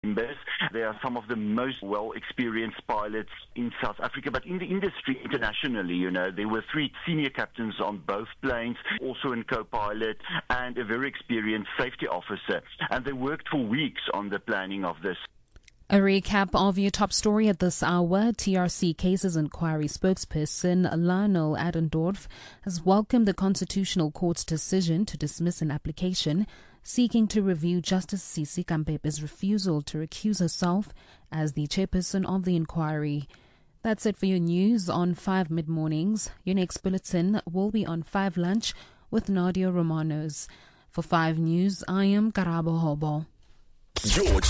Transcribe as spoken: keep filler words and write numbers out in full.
members. They are some of the most well-experienced pilots in South Africa, but in the industry internationally, you know, there were three senior captains on both planes, also a co-pilot, and a very experienced safety officer. And they worked for weeks on the planning of this. A recap of your top story at this hour. T R C Cases Inquiry spokesperson Lionel Adendorf has welcomed the Constitutional Court's decision to dismiss an application seeking to review Justice Sisi Kampepe's refusal to recuse herself as the chairperson of the inquiry. That's it for your news on five Mid-Mornings. Your next bulletin will be on five Lunch with Nadia Romanos. For five News, I am Karabo Hobo. George